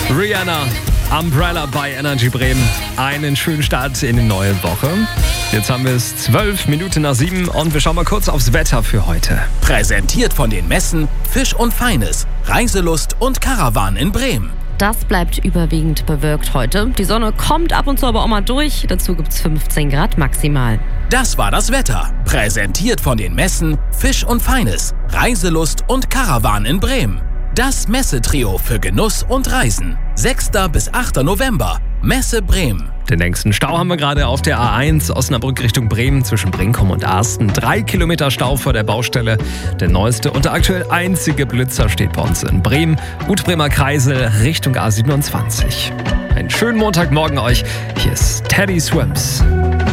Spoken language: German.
Rihanna, Umbrella bei Energy Bremen. Einen schönen Start in die neue Woche. Jetzt haben wir es 7:12 und wir schauen mal kurz aufs Wetter für heute. Präsentiert von den Messen Fisch und Feines, Reiselust und Karawan in Bremen. Das bleibt überwiegend bewölkt heute. Die Sonne kommt ab und zu aber auch mal durch. Dazu gibt es 15 Grad maximal. Das war das Wetter. Präsentiert von den Messen Fisch und Feines, Reiselust und Karawan in Bremen. Das Messetrio für Genuss und Reisen. 6. bis 8. November. Messe Bremen. Den längsten Stau haben wir gerade auf der A1 Osnabrück Richtung Bremen zwischen Brinkum und Arsten. 3 Kilometer Stau vor der Baustelle. Der neueste und aktuell einzige Blitzer steht bei uns in Bremen. Gut-Bremer Kreisel Richtung A27. Einen schönen Montagmorgen euch. Hier ist Teddy Swims.